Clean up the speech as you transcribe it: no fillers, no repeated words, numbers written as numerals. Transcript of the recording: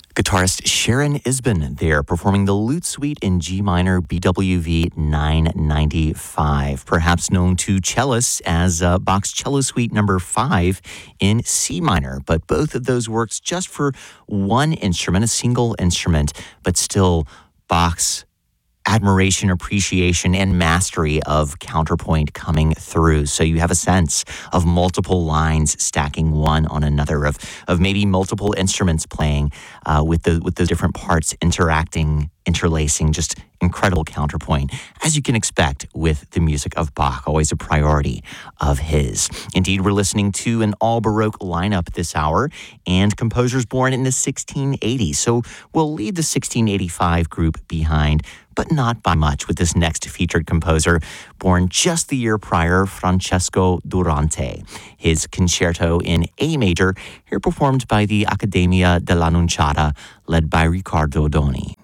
Guitarist Sharon Isbin there performing the Lute Suite in G minor BWV 995, perhaps known to cellists as Bach's Cello Suite number 5 in C minor. But both of those works just for one instrument, a single instrument, but still Bach's admiration, appreciation, and mastery of counterpoint coming through. So you have a sense of multiple lines stacking one on another, of maybe multiple instruments playing with the different parts interacting, interlacing, just incredible counterpoint, as you can expect with the music of Bach, always a priority of his. Indeed, we're listening to an all-Baroque lineup this hour, and composers born in the 1680s. So we'll leave the 1685 group behind, but not by much, with this next featured composer, born just the year prior, Francesco Durante. His concerto in A major, here performed by the Accademia dell'Annunciata, led by Riccardo Doni.